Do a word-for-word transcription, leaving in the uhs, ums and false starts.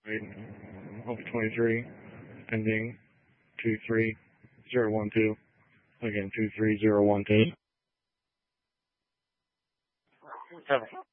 Wait, over twenty-three, ending two three zero one two. Again, two three zero one two.